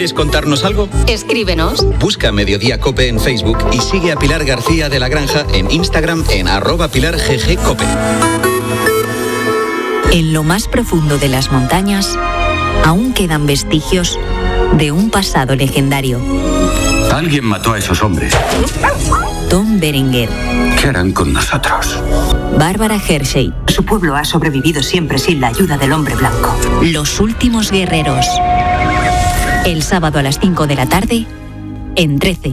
¿Quieres contarnos algo? Escríbenos. Busca Mediodía Cope en Facebook y sigue a Pilar García de la Granja en Instagram en @PilarGGCope. En lo más profundo de las montañas, aún quedan vestigios de un pasado legendario. Alguien mató a esos hombres. Tom Berenger. ¿Qué harán con nosotros? Bárbara Hershey. Su pueblo ha sobrevivido siempre sin la ayuda del hombre blanco. Los últimos guerreros. El sábado a las 5 de la tarde, en 13.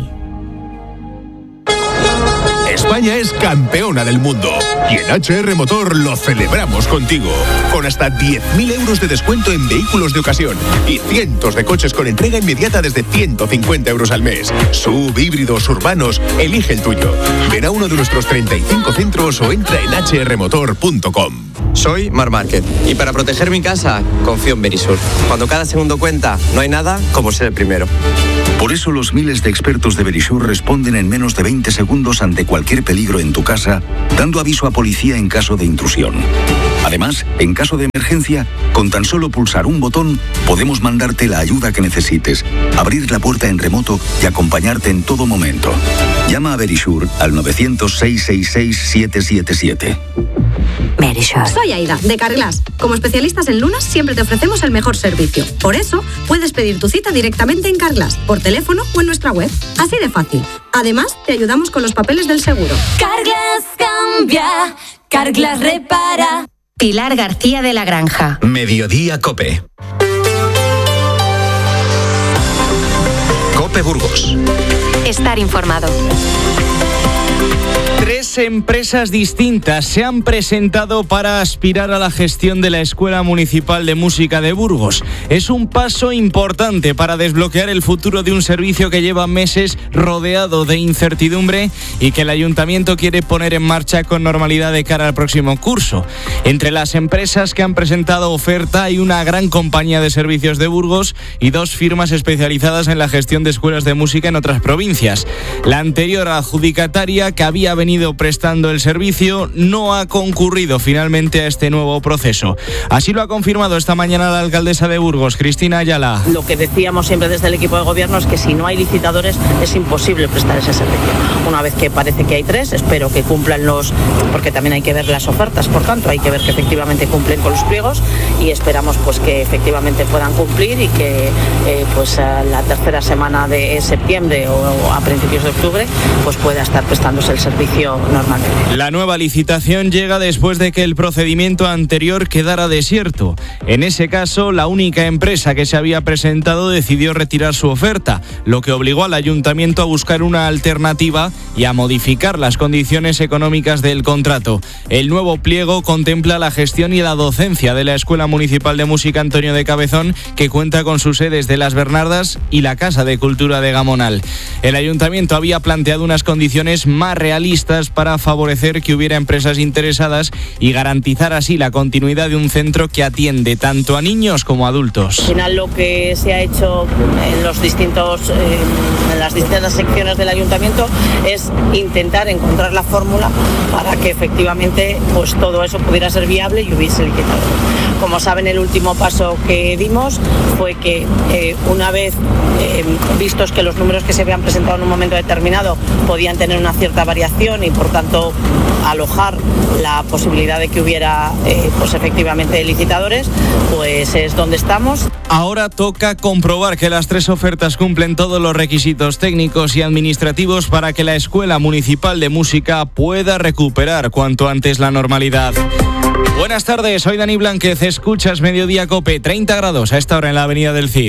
España es campeona del mundo y en HR Motor lo celebramos contigo, con hasta 10.000 euros de descuento en vehículos de ocasión y cientos de coches con entrega inmediata desde 150 euros al mes. Sub, híbridos, urbanos, elige el tuyo. Ven a uno de nuestros 35 centros o entra en hrmotor.com. Soy Mar Márquez y para proteger mi casa confío en Verisur. Cuando cada segundo cuenta, no hay nada como ser el primero. Por eso los miles de expertos de Verisur responden en menos de 20 segundos ante cualquier peligro en tu casa, dando aviso a policía en caso de intrusión. Además, en caso de emergencia, con tan solo pulsar un botón, podemos mandarte la ayuda que necesites, abrir la puerta en remoto y acompañarte en todo momento. Llama a Verisur al 900-666-777. Verisur. Soy Aida, de Carglass. Como especialistas en lunas, siempre te ofrecemos el mejor servicio. Por eso, puedes pedir tu cita directamente en Carglass, por teléfono o en nuestra web. Así de fácil. Además, te ayudamos con los papeles del seguro. Carglass cambia, Carglass repara. Pilar García de la Granja. Mediodía Cope. Cope Burgos. Estar informado. 3 empresas distintas se han presentado para aspirar a la gestión de la Escuela Municipal de Música de Burgos. Es un paso importante para desbloquear el futuro de un servicio que lleva meses rodeado de incertidumbre y que el Ayuntamiento quiere poner en marcha con normalidad de cara al próximo curso. Entre las empresas que han presentado oferta hay una gran compañía de servicios de Burgos y 2 firmas especializadas en la gestión de escuelas de música en otras provincias. La anterior adjudicataria, que había venido prestando el servicio, no ha concurrido finalmente a este nuevo proceso. Así lo ha confirmado esta mañana la alcaldesa de Burgos, Cristina Ayala. Lo que decíamos siempre desde el equipo de gobierno es que si no hay licitadores es imposible prestar ese servicio. Una vez que parece que hay 3, espero que cumplan porque también hay que ver las ofertas, por tanto hay que ver que efectivamente cumplen con los pliegos y esperamos pues que efectivamente puedan cumplir y que pues a la tercera semana de septiembre o a principios de octubre pues pueda estar prestándose el servicio normalmente. La nueva licitación llega después de que el procedimiento anterior quedara desierto. En ese caso, la única empresa que se había presentado decidió retirar su oferta, lo que obligó al Ayuntamiento a buscar una alternativa y a modificar las condiciones económicas del contrato. El nuevo pliego contempla la gestión y la docencia de la Escuela Municipal de Música Antonio de Cabezón, que cuenta con sus sedes de Las Bernardas y la Casa de Cultura de Gamonal. El Ayuntamiento había planteado unas condiciones más realistas para favorecer que hubiera empresas interesadas y garantizar así la continuidad de un centro que atiende tanto a niños como a adultos. Al final lo que se ha hecho en las distintas secciones del Ayuntamiento es intentar encontrar la fórmula para que efectivamente pues todo eso pudiera ser viable y hubiese licitado. Como saben, el último paso que dimos fue que una vez vistos que los números que se habían presentado en un momento determinado podían tener una cierta variación y por tanto alojar la posibilidad de que hubiera pues efectivamente licitadores, pues es donde estamos. Ahora toca comprobar que las 3 ofertas cumplen todos los requisitos técnicos y administrativos para que la Escuela Municipal de Música pueda recuperar cuanto antes la normalidad. Buenas tardes, soy Dani Blánquez, escuchas Mediodía Cope, 30 grados a esta hora en la avenida del Cid.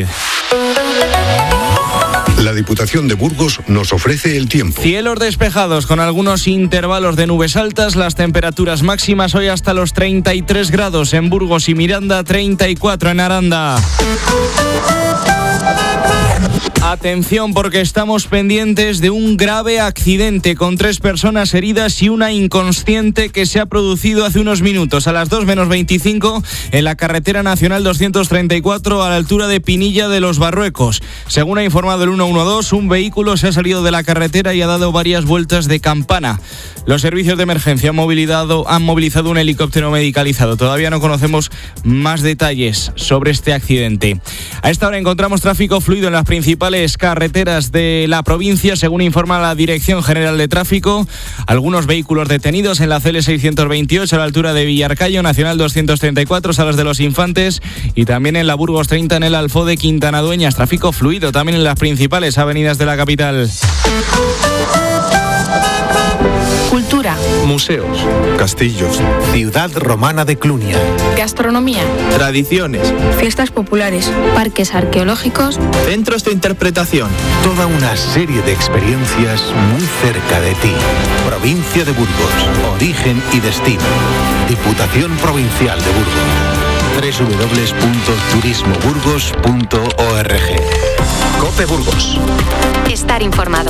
La Diputación de Burgos nos ofrece el tiempo. Cielos despejados con algunos intervalos de nubes altas, las temperaturas máximas hoy hasta los 33 grados en Burgos y Miranda, 34 en Aranda. Atención, porque estamos pendientes de un grave accidente con 3 personas heridas y una inconsciente que se ha producido hace unos minutos, a las 2:25, en la carretera nacional 234 a la altura de Pinilla de los Barruecos. Según ha informado el 112, un vehículo se ha salido de la carretera y ha dado varias vueltas de campana. Los servicios de emergencia han movilizado un helicóptero medicalizado. Todavía no conocemos más detalles sobre este accidente. A esta hora encontramos tráfico fluido en las principales carreteras de la provincia, según informa la Dirección General de Tráfico. Algunos vehículos detenidos en la CL 628 a la altura de Villarcayo, Nacional 234, Salas de los Infantes, y también en la Burgos 30 en el Alfó de Quintana Dueñas. Tráfico fluido también en las principales avenidas de la capital. Cultura, museos, castillos, ciudad romana de Clunia, gastronomía, tradiciones, fiestas populares, parques arqueológicos, centros de interpretación, toda una serie de experiencias muy cerca de ti. Provincia de Burgos, origen y destino. Diputación Provincial de Burgos. www.turismoburgos.org. COPE Burgos. Estar informado.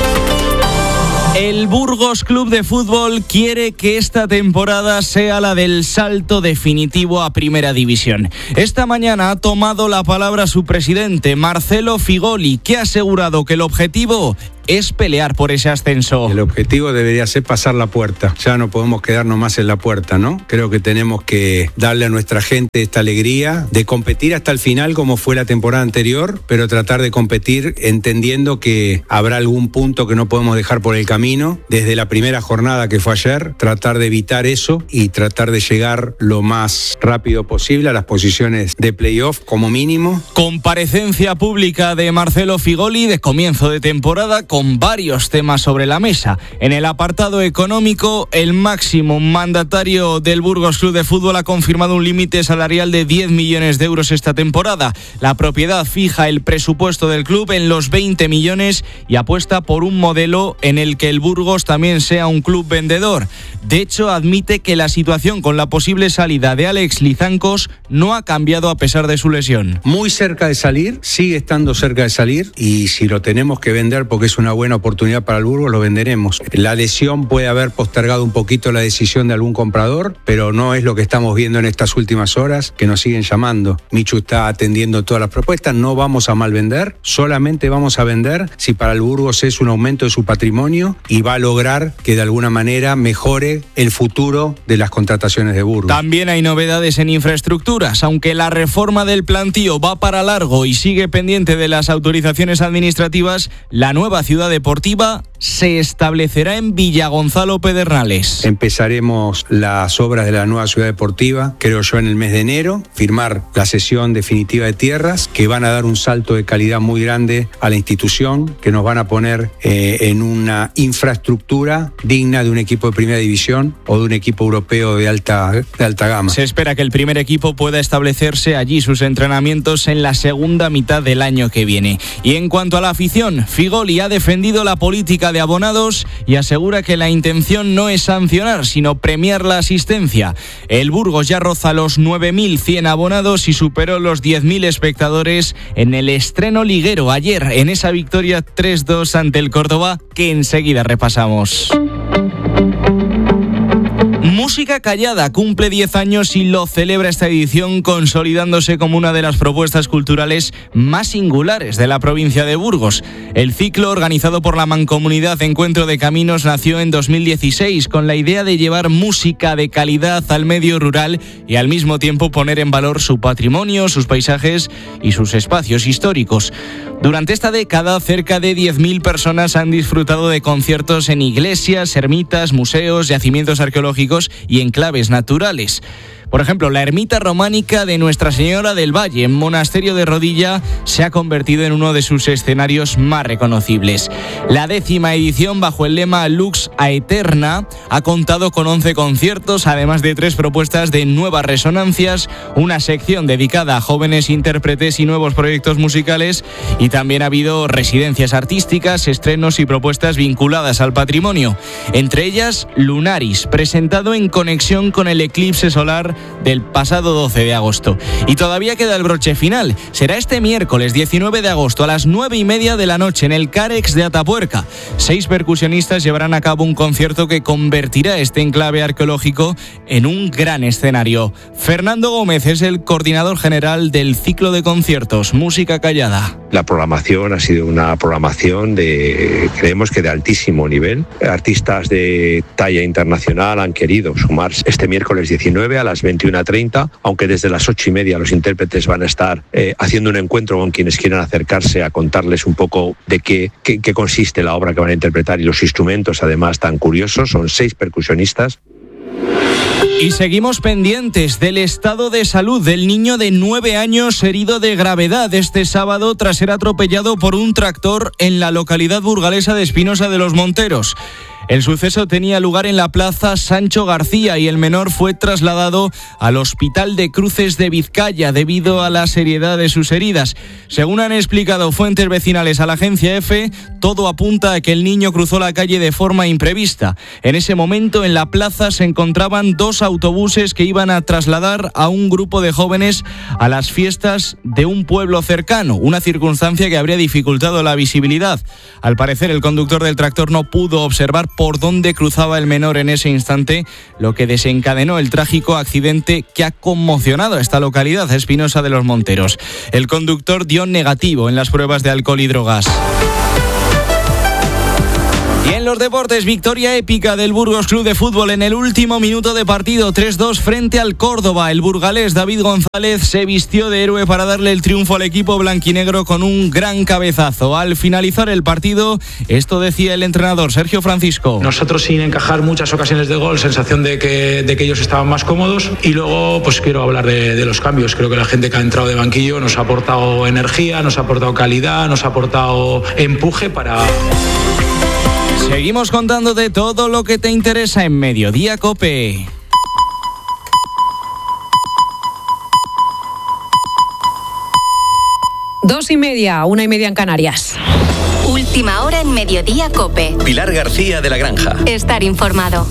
El Burgos Club de Fútbol quiere que esta temporada sea la del salto definitivo a Primera División. Esta mañana ha tomado la palabra su presidente, Marcelo Figoli, que ha asegurado que el objetivo es pelear por ese ascenso. El objetivo debería ser pasar la puerta. Ya no podemos quedarnos más en la puerta, ¿no? Creo que tenemos que darle a nuestra gente esta alegría de competir hasta el final como fue la temporada anterior, pero tratar de competir entendiendo que habrá algún punto que no podemos dejar por el camino. Desde la primera jornada que fue ayer, tratar de evitar eso y tratar de llegar lo más rápido posible a las posiciones de playoff como mínimo. Comparecencia pública de Marcelo Figoli de comienzo de temporada con varios temas sobre la mesa. En el apartado económico, el máximo mandatario del Burgos Club de Fútbol ha confirmado un límite salarial de 10 millones de euros esta temporada. La propiedad fija el presupuesto del club en los 20 millones y apuesta por un modelo en el que el Burgos también sea un club vendedor. De hecho, admite que la situación con la posible salida de Alex Lizancos no ha cambiado a pesar de su lesión. Muy cerca de salir, sigue estando cerca de salir, y si lo tenemos que vender porque es una buena oportunidad para el Burgos, lo venderemos. La lesión puede haber postergado un poquito la decisión de algún comprador, pero no es lo que estamos viendo en estas últimas horas, que nos siguen llamando. Michu está atendiendo todas las propuestas. No vamos a mal vender, solamente vamos a vender si para el Burgos es un aumento de su patrimonio y va a lograr que de alguna manera mejore el futuro de las contrataciones de Burgos. También hay novedades en infraestructuras. Aunque la reforma del plantío va para largo y sigue pendiente de las autorizaciones administrativas, la nueva ciudad deportiva se establecerá en Villagonzalo Pedernales. Empezaremos las obras de la nueva ciudad deportiva, creo yo, en el mes de enero, firmar la cesión definitiva de tierras que van a dar un salto de calidad muy grande a la institución, que nos van a poner en una infraestructura digna de un equipo de primera división o de un equipo europeo de alta gama. Se espera que el primer equipo pueda establecerse allí sus entrenamientos en la segunda mitad del año que viene. Y en cuanto a la afición, Figoli ha defendido la política de abonados y asegura que la intención no es sancionar, sino premiar la asistencia. El Burgos ya roza los 9.100 abonados y superó los 10.000 espectadores en el estreno liguero ayer, en esa victoria 3-2 ante el Córdoba, que enseguida repasamos. Música Callada cumple 10 años y lo celebra esta edición, consolidándose como una de las propuestas culturales más singulares de la provincia de Burgos. El ciclo, organizado por la Mancomunidad Encuentro de Caminos, nació en 2016 con la idea de llevar música de calidad al medio rural y al mismo tiempo poner en valor su patrimonio, sus paisajes y sus espacios históricos. Durante esta década, cerca de 10.000 personas han disfrutado de conciertos en iglesias, ermitas, museos, yacimientos arqueológicos y enclaves naturales. Por ejemplo, la ermita románica de Nuestra Señora del Valle, en Monasterio de Rodilla, se ha convertido en uno de sus escenarios más reconocibles. La 10ª edición, bajo el lema Lux Aeterna, ha contado con 11 conciertos, además de 3 propuestas de nuevas resonancias, una sección dedicada a jóvenes intérpretes y nuevos proyectos musicales, y también ha habido residencias artísticas, estrenos y propuestas vinculadas al patrimonio. Entre ellas, Lunaris, presentado en conexión con el eclipse solar del pasado 12 de agosto. Y todavía queda el broche final. Será este miércoles 19 de agosto a las 9:30 de la noche en el Carex de Atapuerca. 6 percusionistas llevarán a cabo un concierto que convertirá este enclave arqueológico en un gran escenario. Fernando Gómez es el coordinador general del ciclo de conciertos Música Callada. La programación ha sido una programación creemos que de altísimo nivel. Artistas de talla internacional han querido sumarse este miércoles 19 a las 21:30, aunque desde las 8:30 los intérpretes van a estar haciendo un encuentro con quienes quieran acercarse a contarles un poco de qué consiste la obra que van a interpretar y los instrumentos además tan curiosos. Son 6 percusionistas. Y seguimos pendientes del estado de salud del niño de 9 años herido de gravedad este sábado tras ser atropellado por un tractor en la localidad burgalesa de Espinosa de los Monteros. El suceso tenía lugar en la plaza Sancho García y el menor fue trasladado al Hospital de Cruces de Vizcaya debido a la seriedad de sus heridas. Según han explicado fuentes vecinales a la agencia EFE, todo apunta a que el niño cruzó la calle de forma imprevista. En ese momento en la plaza se encontraban 2 autobuses que iban a trasladar a un grupo de jóvenes a las fiestas de un pueblo cercano, una circunstancia que habría dificultado la visibilidad. Al parecer el conductor del tractor no pudo observar por dónde cruzaba el menor en ese instante, lo que desencadenó el trágico accidente que ha conmocionado a esta localidad, Espinosa de los Monteros. El conductor dio negativo en las pruebas de alcohol y drogas. Y en los deportes, victoria épica del Burgos Club de Fútbol en el último minuto de partido, 3-2 frente al Córdoba. El burgalés David González se vistió de héroe para darle el triunfo al equipo blanquinegro con un gran cabezazo. Al finalizar el partido, esto decía el entrenador Sergio Francisco. Nosotros sin encajar muchas ocasiones de gol, sensación de que ellos estaban más cómodos, y luego pues quiero hablar de los cambios. Creo que la gente que ha entrado de banquillo nos ha aportado energía, nos ha aportado calidad, nos ha aportado empuje para... Seguimos contándote todo lo que te interesa en Mediodía COPE. Dos y media, 1:30 en Canarias. Última hora en Mediodía COPE. Pilar García de la Granja. Estar informado.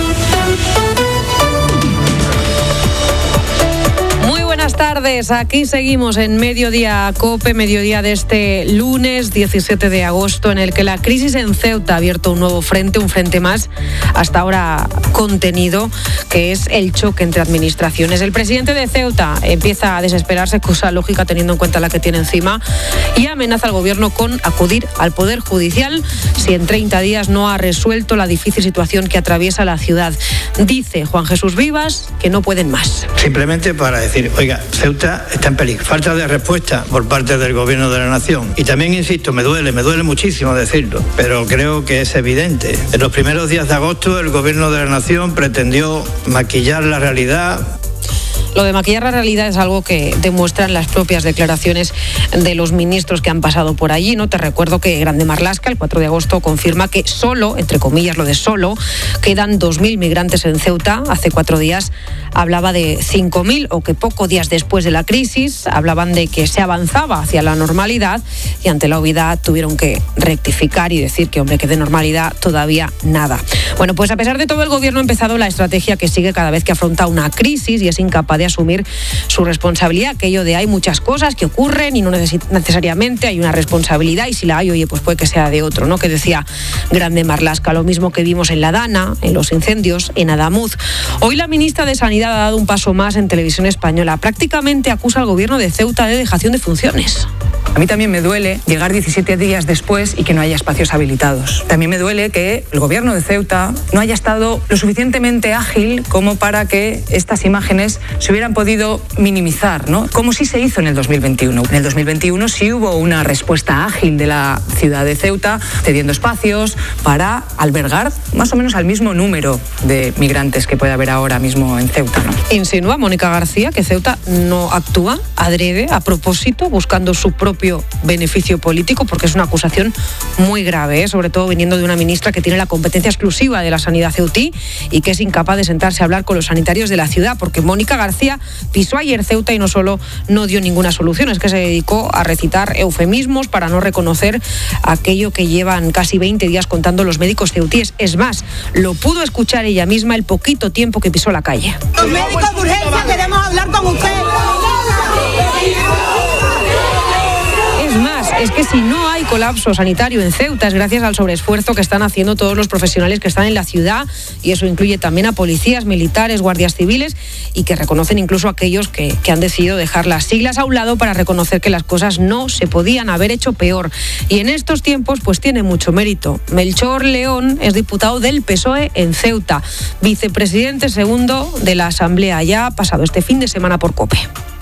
Buenas tardes, aquí seguimos en Mediodía COPE, mediodía de este lunes 17 de agosto, en el que la crisis en Ceuta ha abierto un nuevo frente, un frente más, hasta ahora contenido, que es el choque entre administraciones. El presidente de Ceuta empieza a desesperarse, cosa lógica teniendo en cuenta la que tiene encima, y amenaza al gobierno con acudir al Poder Judicial si en 30 días no ha resuelto la difícil situación que atraviesa la ciudad. Dice Juan Jesús Vivas que no pueden más. Simplemente para decir, oiga, Ceuta está en peligro. Falta de respuesta por parte del Gobierno de la Nación. Y también, insisto, me duele muchísimo decirlo, pero creo que es evidente. En los primeros días de agosto, el Gobierno de la Nación pretendió maquillar la realidad. Lo de maquillar la realidad es algo que demuestran las propias declaraciones de los ministros que han pasado por allí, ¿no? Te recuerdo que Grande Marlaska, el 4 de agosto, confirma que solo, entre comillas lo de solo, quedan 2.000 migrantes en Ceuta. Hace 4 días hablaba de 5.000, o que pocos días después de la crisis hablaban de que se avanzaba hacia la normalidad, y ante la obviedad tuvieron que rectificar y decir que, hombre, que de normalidad todavía nada. Bueno, pues a pesar de todo, el gobierno ha empezado la estrategia que sigue cada vez que afronta una crisis y es incapaz de asumir su responsabilidad, aquello de hay muchas cosas que ocurren y no necesariamente hay una responsabilidad, y si la hay, oye, pues puede que sea de otro, ¿no? Que decía Grande Marlaska, lo mismo que vimos en La Dana, en los incendios, en Adamuz. Hoy la ministra de Sanidad ha dado un paso más en Televisión Española. Prácticamente acusa al gobierno de Ceuta de dejación de funciones. A mí también me duele llegar 17 días después y que no haya espacios habilitados. También me duele que el gobierno de Ceuta no haya estado lo suficientemente ágil como para que estas imágenes se hubieran podido minimizar, ¿no? Como sí se hizo en el 2021. En el 2021 sí hubo una respuesta ágil de la ciudad de Ceuta, cediendo espacios para albergar más o menos al mismo número de migrantes que puede haber ahora mismo en Ceuta, ¿no? Insinúa Mónica García que Ceuta no actúa adrede, a propósito, buscando su propio propio beneficio político, porque es una acusación muy grave, sobre todo viniendo de una ministra que tiene la competencia exclusiva de la sanidad ceutí y que es incapaz de sentarse a hablar con los sanitarios de la ciudad, porque Mónica García pisó ayer Ceuta y no solo no dio ninguna solución, es que se dedicó a recitar eufemismos para no reconocer aquello que llevan casi 20 días contando los médicos ceutíes. Es más, lo pudo escuchar ella misma el poquito tiempo que pisó la calle. Los médicos de urgencia queremos hablar con usted. Es más, es que si no hay colapso sanitario en Ceuta es gracias al sobreesfuerzo que están haciendo todos los profesionales que están en la ciudad, y eso incluye también a policías, militares, guardias civiles, y que reconocen incluso a aquellos que han decidido dejar las siglas a un lado para reconocer que las cosas no se podían haber hecho peor. Y en estos tiempos pues tiene mucho mérito. Melchor León es diputado del PSOE en Ceuta, vicepresidente segundo de la Asamblea, ya ha pasado este fin de semana por COPE.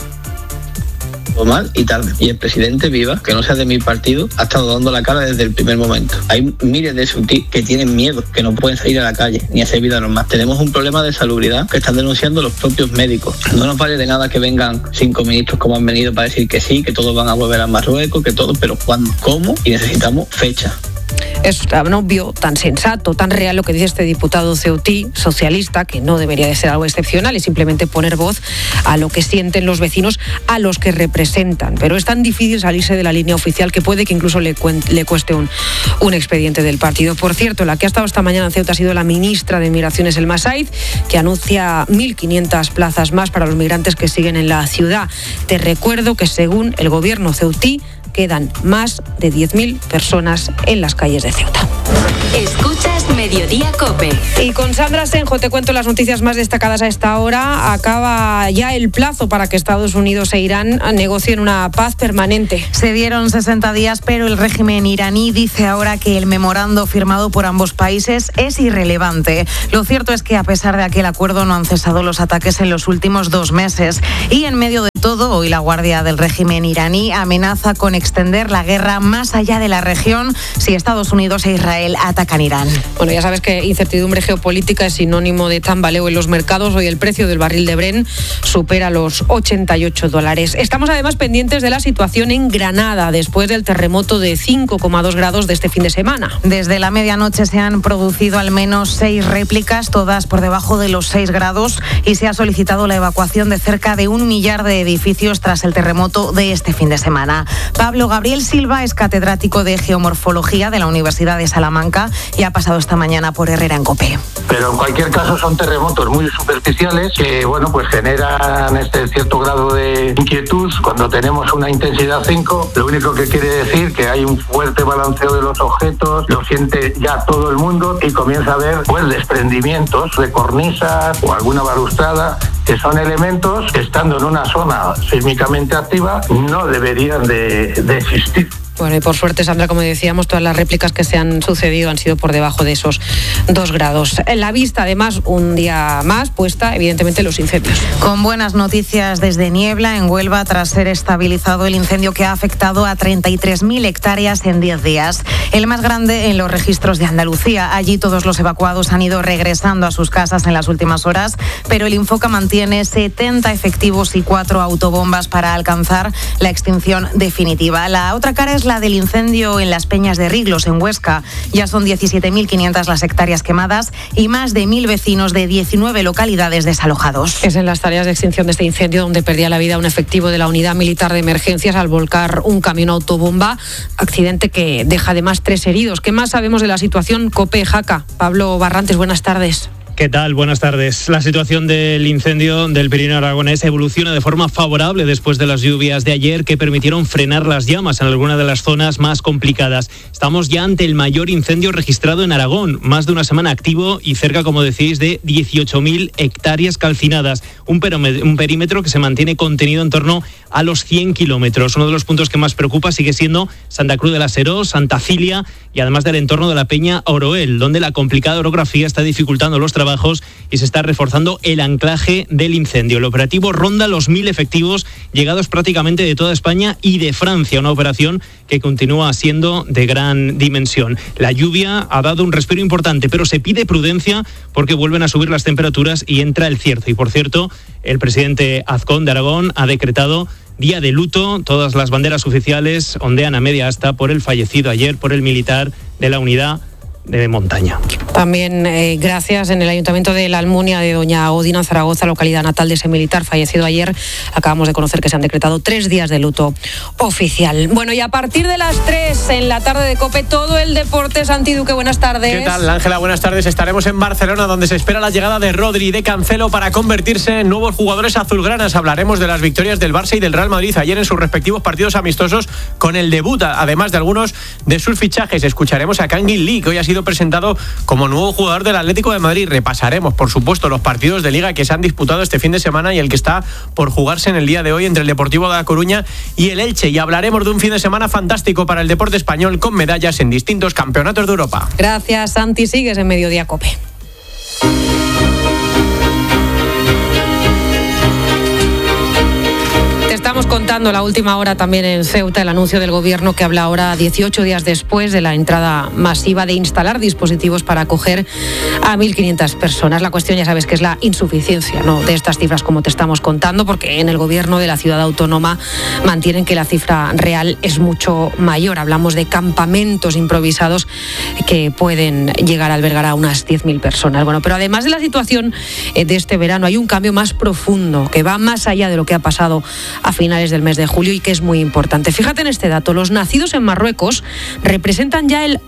Mal y tarde. Y el presidente Viva, que no sea de mi partido, ha estado dando la cara desde el primer momento. Hay miles de ceutí que tienen miedo, que no pueden salir a la calle ni hacer vida normal. Tenemos un problema de salubridad que están denunciando los propios médicos. No nos vale de nada que vengan 5 ministros como han venido para decir que sí, que todos van a volver a Marruecos, que todo, pero ¿cuándo? ¿Cómo? Y necesitamos fecha. Es tan obvio, tan sensato, tan real lo que dice este diputado ceutí, socialista, que no debería de ser algo excepcional, es simplemente poner voz a lo que sienten los vecinos a los que representan. Pero es tan difícil salirse de la línea oficial que puede que incluso le cueste un expediente del partido. Por cierto, la que ha estado esta mañana en Ceuta ha sido la ministra de Migraciones, Elma Said, que anuncia 1.500 plazas más para los migrantes que siguen en la ciudad. Te recuerdo que según el gobierno ceutí, quedan más de 10.000 personas en las calles de Ceuta. Escuchas Mediodía COPE. Y con Sandra Senjo te cuento las noticias más destacadas a esta hora. Acaba ya el plazo para que Estados Unidos e Irán negocien una paz permanente. Se dieron 60 días, pero el régimen iraní dice ahora que el memorando firmado por ambos países es irrelevante. Lo cierto es que a pesar de aquel acuerdo no han cesado los ataques en los últimos 2 meses. Y en medio de todo, hoy la Guardia del régimen iraní amenaza con extender la guerra más allá de la región si Estados Unidos e Israel atacan Irán. Bueno, ya sabes que incertidumbre geopolítica es sinónimo de tambaleo en los mercados. Hoy el precio del barril de Brent supera los $88. Estamos además pendientes de la situación en Granada después del terremoto de 5,2 grados de este fin de semana. Desde la medianoche se han producido al menos 6 réplicas, todas por debajo de los 6 grados, y se ha solicitado la evacuación de cerca de 1 millar de edificios tras el terremoto de este fin de semana. Pablo Gabriel Silva es catedrático de Geomorfología de la Universidad de Salamanca y ha pasado esta mañana por Herrera en COPE. Pero en cualquier caso son terremotos muy superficiales que, bueno, pues generan este cierto grado de inquietud. Cuando tenemos una intensidad 5, lo único que quiere decir que hay un fuerte balanceo de los objetos, lo siente ya todo el mundo y comienza a haber pues desprendimientos de cornisas o alguna balustrada, que son elementos que, estando en una zona sísmicamente activa, no deberían de existir. Bueno, y por suerte, Sandra, como decíamos, todas las réplicas que se han sucedido han sido por debajo de esos 2 grados. En la vista, además, un día más puesta, evidentemente, los incendios. Con buenas noticias desde Niebla, en Huelva, tras ser estabilizado el incendio que ha afectado a 33.000 hectáreas en 10 días. El más grande en los registros de Andalucía. Allí todos los evacuados han ido regresando a sus casas en las últimas horas, pero el Infoca mantiene 70 efectivos y 4 autobombas para alcanzar la extinción definitiva. La otra cara es la del incendio en las Peñas de Riglos, en Huesca. Ya son 17.500 las hectáreas quemadas y más de 1.000 vecinos de 19 localidades desalojados. Es en las tareas de extinción de este incendio donde perdía la vida un efectivo de la Unidad Militar de Emergencias al volcar un camión autobomba, accidente que deja además 3 heridos. ¿Qué más sabemos de la situación? COPE, Jaca. Pablo Barrantes, buenas tardes. ¿Qué tal? Buenas tardes. La situación del incendio del Pirineo aragonés evoluciona de forma favorable después de las lluvias de ayer que permitieron frenar las llamas en alguna de las zonas más complicadas. Estamos ya ante el mayor incendio registrado en Aragón, más de una semana activo y cerca, como decís, de 18.000 hectáreas calcinadas. Un perímetro que se mantiene contenido en torno a los 100 kilómetros. Uno de los puntos que más preocupa sigue siendo Santa Cruz de la Seró, Santa Cilia y además del entorno de la Peña Oroel, donde la complicada orografía está dificultando los trabajos y se está reforzando el anclaje del incendio. El operativo ronda los 1.000 efectivos llegados prácticamente de toda España y de Francia, una operación que continúa siendo de gran dimensión. La lluvia ha dado un respiro importante, pero se pide prudencia porque vuelven a subir las temperaturas y entra el cierzo. Y por cierto, el presidente Azcón de Aragón ha decretado día de luto. Todas las banderas oficiales ondean a media asta por el fallecido ayer, por el militar de la unidad de montaña. También gracias en el Ayuntamiento de la Almunia de Doña Odina, Zaragoza, localidad natal de ese militar fallecido ayer. Acabamos de conocer que se han decretado 3 días de luto oficial. Bueno, y a partir de las 3 en la tarde de COPE, todo el deporte. Santi Duque, buenas tardes. ¿Qué tal, Ángela? Buenas tardes. Estaremos en Barcelona, donde se espera la llegada de Rodri y de Cancelo para convertirse en nuevos jugadores azulgranas. Hablaremos de las victorias del Barça y del Real Madrid ayer en sus respectivos partidos amistosos, con el debut, además de algunos de sus fichajes. Escucharemos a Kangin Lee, que hoy ha sido presentado como nuevo jugador del Atlético de Madrid. Repasaremos, por supuesto, los partidos de Liga que se han disputado este fin de semana y el que está por jugarse en el día de hoy entre el Deportivo de La Coruña y el Elche. Y hablaremos de un fin de semana fantástico para el deporte español, con medallas en distintos campeonatos de Europa. Gracias, Santi. Sigues en Mediodía COPE. Estamos contando la última hora también en Ceuta, el anuncio del gobierno que habla ahora 18 días después de la entrada masiva de instalar dispositivos para acoger a 1.500 personas. La cuestión, ya sabes, que es la insuficiencia, ¿no?, de estas cifras, como te estamos contando, porque en el gobierno de la ciudad autónoma mantienen que la cifra real es mucho mayor. Hablamos de campamentos improvisados que pueden llegar a albergar a unas 10.000 personas. Bueno, pero además de la situación de este verano, hay un cambio más profundo que va más allá de lo que ha pasado a finales del mes de julio y que es muy importante. Fíjate en este dato: los nacidos en Marruecos representan ya el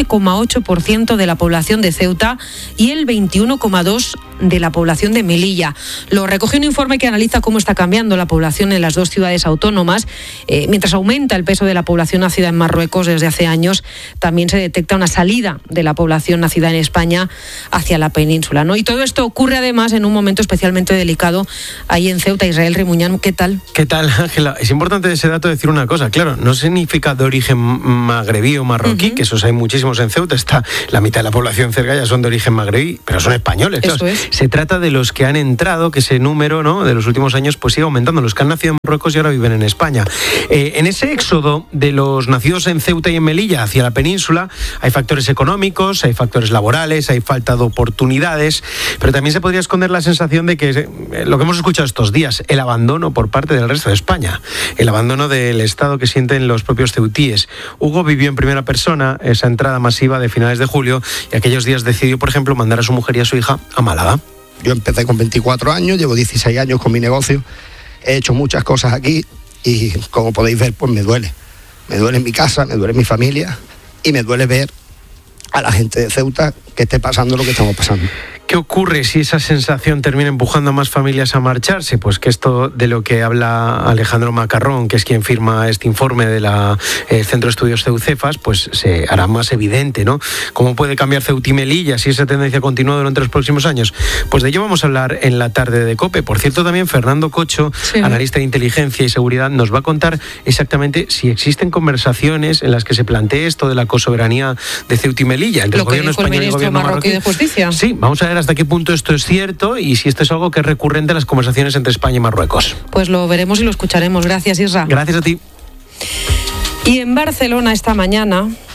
11,8% de la población de Ceuta y el 21,2% de la población de Melilla. Lo recoge un informe que analiza cómo está cambiando la población en las dos ciudades autónomas. Mientras aumenta el peso de la población nacida en Marruecos desde hace años, también se detecta una salida de la población nacida en España hacia la península, ¿no? Y todo esto ocurre además en un momento especialmente delicado ahí en Ceuta. Israel Rimuñán, ¿qué tal? ¿Qué tal, Ángela? Es importante ese dato decir una cosa. Claro, no significa de origen magrebí o marroquí, que esos hay muchísimos en Ceuta. Está la mitad de la población cerca ya son de origen magrebí, pero son españoles. Claro. Se trata de los que han entrado, que ese número, ¿no?, de los últimos años pues sigue aumentando. Los que han nacido en Marruecos y ahora viven en España. En ese éxodo de los nacidos en Ceuta y en Melilla hacia la península hay factores económicos, hay factores laborales, hay falta de oportunidades, pero también se podría esconder la sensación de que lo que hemos escuchado estos días, el abandono por parte del resto de España, el abandono del Estado que sienten los propios ceutíes. Hugo vivió en primera persona esa entrada masiva de finales de julio y aquellos días decidió, por ejemplo, mandar a su mujer y a su hija a Málaga. Yo empecé con 24 años, llevo 16 años con mi negocio, he hecho muchas cosas aquí y, como podéis ver, pues me duele. Me duele mi casa, me duele mi familia y me duele ver a la gente de Ceuta que esté pasando lo que estamos pasando. ¿Qué ocurre si esa sensación termina empujando a más familias a marcharse? Pues que esto de lo que habla Alejandro Macarrón, que es quien firma este informe de la Centro de Estudios Ceucefas, pues se hará más evidente, ¿no? ¿Cómo puede cambiar Ceuta y Melilla si esa tendencia continúa durante los próximos años? Pues de ello vamos a hablar en la tarde de COPE. Por cierto, también Fernando Cocho, analista de inteligencia y seguridad, nos va a contar exactamente si existen conversaciones en las que se plantee esto de la cosoberanía de Ceuta y Melilla entre el gobierno español y el gobierno marroquí de Justicia. Sí, vamos a ver hasta qué punto esto es cierto y si esto es algo que es recurrente en las conversaciones entre España y Marruecos. Pues lo veremos y lo escucharemos. Gracias, Isra. Gracias a ti. Y en Barcelona esta mañana